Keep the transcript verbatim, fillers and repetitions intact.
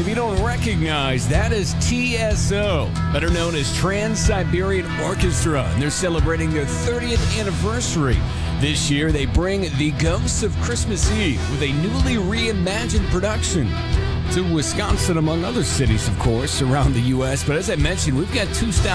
If you don't recognize, that is T S O, better known as Trans-Siberian Orchestra, and they're celebrating their thirtieth anniversary. This year, they bring The Ghosts of Christmas Eve with a newly reimagined production to Wisconsin, among other cities, of course, around the U S. But as I mentioned, we've got two styles